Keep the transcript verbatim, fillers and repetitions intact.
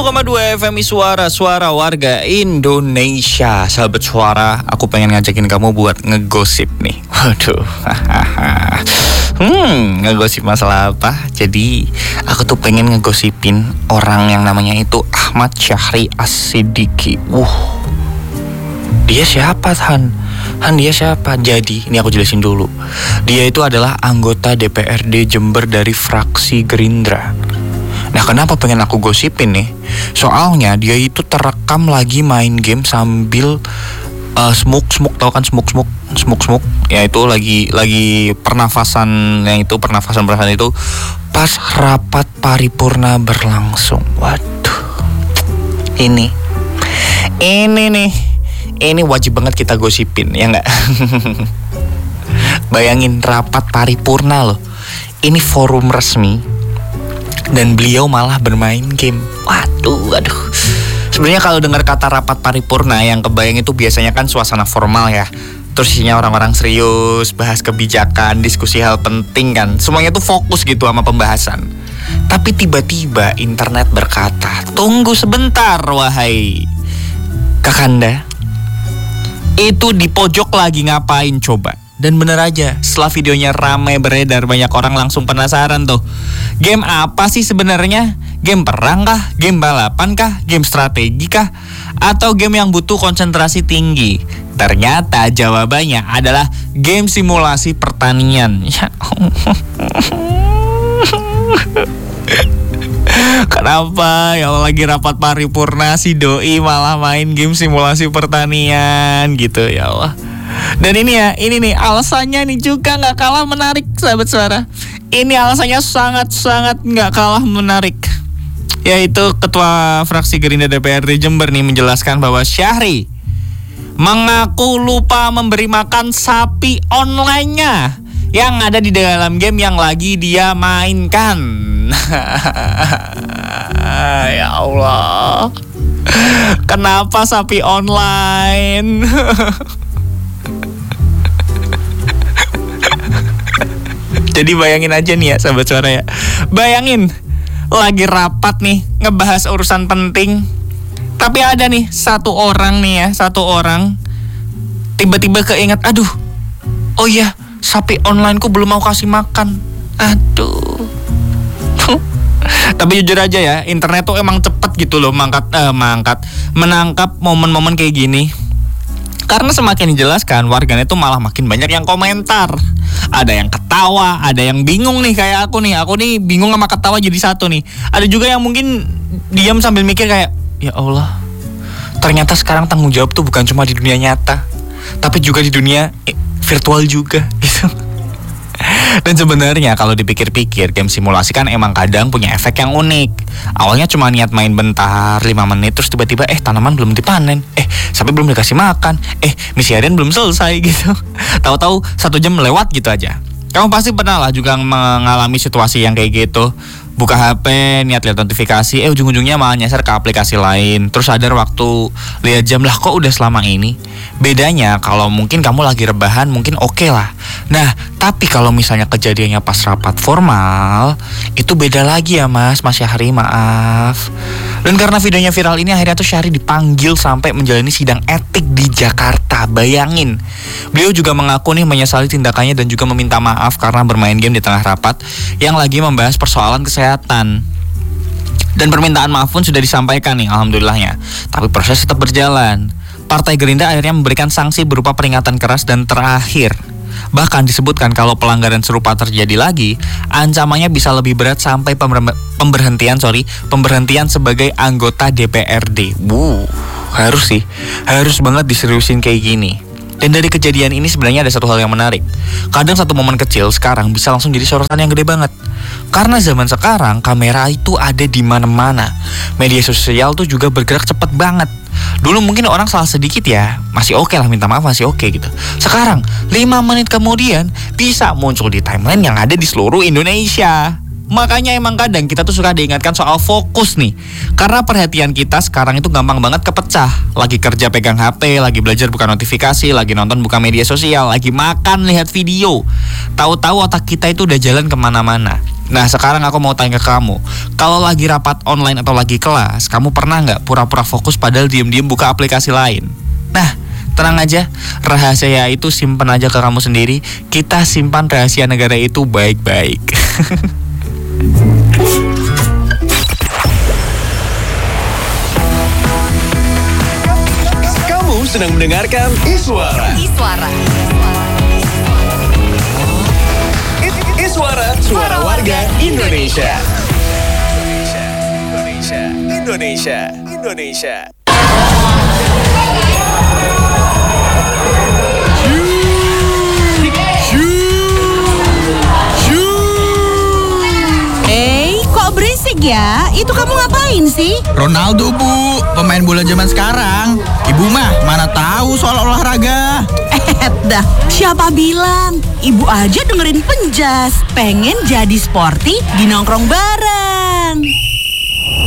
puluh koma dua F M I Suara, suara warga Indonesia. Sahabat suara, aku pengen ngajakin kamu buat ngegosip nih. Waduh. Hmm, ngegosip masalah apa? Jadi, aku tuh pengen ngegosipin orang yang namanya itu Ahmad Syahri As-Siddiqi. Wuh. Dia siapa, Han? Han, dia siapa? Jadi, ini aku jelasin dulu. Dia itu adalah anggota D P R D Jember dari fraksi Gerindra. Nah, kenapa pengen aku gosipin nih? Soalnya dia itu terekam lagi main game sambil uh, smoke smoke, tau kan smoke smoke smoke smoke? Ya itu lagi lagi pernafasan, yang itu pernafasan pernafasan itu pas rapat paripurna berlangsung. Waduh, ini ini nih, ini wajib banget kita gosipin, ya nggak? Bayangin rapat paripurna loh, ini forum resmi. Dan beliau malah bermain game. Waduh, waduh. Sebenarnya kalau dengar kata rapat paripurna, yang kebayang itu biasanya kan suasana formal ya. Terus isinya orang-orang serius, bahas kebijakan, diskusi hal penting kan. Semuanya tuh fokus gitu sama pembahasan. Tapi tiba-tiba internet berkata, tunggu sebentar wahai Kakanda. Itu di pojok lagi ngapain coba? Dan bener aja, setelah videonya ramai beredar, banyak orang langsung penasaran tuh. Game apa sih sebenarnya? Game perang kah? Game balapan kah? Game strategi kah? Atau game yang butuh konsentrasi tinggi? Ternyata jawabannya adalah game simulasi pertanian. Ya Kenapa ya lagi rapat paripurna si doi malah main game simulasi pertanian gitu, ya Allah. Dan ini ya, ini nih alasannya nih juga gak kalah menarik, sahabat suara. Ini alasannya sangat-sangat gak kalah menarik, yaitu Ketua Fraksi Gerindra D P R D Jember nih menjelaskan bahwa Syahri mengaku lupa memberi makan sapi online-nya yang ada di dalam game yang lagi dia mainkan. Ya Allah, kenapa sapi online? Jadi bayangin aja nih ya sahabat suara ya. Bayangin lagi rapat nih ngebahas urusan penting, tapi ada nih satu orang nih ya, satu orang tiba-tiba keinget, aduh, oh iya sapi onlineku belum mau kasih makan. Aduh. Tapi jujur aja ya, internet tuh emang cepet gitu loh mangkat, eh, mangkat menangkap momen-momen kayak gini. Karena semakin dijelaskan, warganet tuh malah makin banyak yang komentar. Ada yang ketawa, ada yang bingung nih kayak aku nih. Aku nih bingung sama ketawa jadi satu nih. Ada juga yang mungkin diam sambil mikir kayak, ya Allah, ternyata sekarang tanggung jawab tuh bukan cuma di dunia nyata, tapi juga di dunia virtual juga gitu. Dan sebenarnya kalau dipikir-pikir, game simulasi kan emang kadang punya efek yang unik. Awalnya cuma niat main bentar, lima menit, terus tiba-tiba eh tanaman belum dipanen, eh sapi belum dikasih makan, eh misi harian belum selesai gitu. Tahu-tahu satu jam lewat gitu aja. Kamu pasti pernah lah juga mengalami situasi yang kayak gitu. Buka H P, niat lihat notifikasi, eh ujung-ujungnya malah nyasar ke aplikasi lain. Terus sadar waktu lihat jam, lah kok udah selama ini. Bedanya kalau mungkin kamu lagi rebahan mungkin oke okay lah. Nah, tapi kalau misalnya kejadiannya pas rapat formal, itu beda lagi ya mas, Mas Syahri, maaf. Dan karena videonya viral ini, akhirnya tuh Syahri dipanggil sampai menjalani sidang etik di Jakarta. Bayangin. Beliau juga mengaku nih menyesali tindakannya dan juga meminta maaf karena bermain game di tengah rapat yang lagi membahas persoalan kesehatan. Dan permintaan maaf pun sudah disampaikan nih, alhamdulillahnya. Tapi proses tetap berjalan. Partai Gerindra akhirnya memberikan sanksi berupa peringatan keras dan terakhir. Bahkan disebutkan kalau pelanggaran serupa terjadi lagi, ancamannya bisa lebih berat sampai pember- pemberhentian, sorry, pemberhentian sebagai anggota D P R D. Wuh, harus sih, harus banget diseriusin kayak gini. Dan dari kejadian ini sebenarnya ada satu hal yang menarik. Kadang satu momen kecil sekarang bisa langsung jadi sorotan yang gede banget. Karena zaman sekarang kamera itu ada di mana-mana. Media sosial tuh juga bergerak cepat banget. Dulu mungkin orang salah sedikit ya, masih oke okay lah, minta maaf masih oke okay gitu. Sekarang lima menit kemudian bisa muncul di timeline yang ada di seluruh Indonesia. Makanya emang kadang kita tuh suka diingatkan soal fokus nih. Karena perhatian kita sekarang itu gampang banget kepecah. Lagi kerja pegang H P, lagi belajar buka notifikasi, lagi nonton buka media sosial, lagi makan lihat video. Tahu-tahu otak kita itu udah jalan kemana-mana. Nah sekarang aku mau tanya ke kamu, kalau lagi rapat online atau lagi kelas, kamu pernah nggak pura-pura fokus padahal diem-diem buka aplikasi lain? Nah tenang aja, rahasia itu simpan aja ke kamu sendiri. Kita simpan rahasia negara itu baik-baik. Kamu sedang mendengarkan Iswara. Iswara. Iswara, suara warga Indonesia. Indonesia, Indonesia, Indonesia. Eh, kok berisik ya? Itu kamu ngapain sih? Ronaldo, Bu, pemain bola zaman sekarang. Ibu mah mana tahu soal olahraga. Eh, dah. Siapa bilang? Ibu aja dengerin Penjas. Pengen jadi sporty di nongkrong bareng.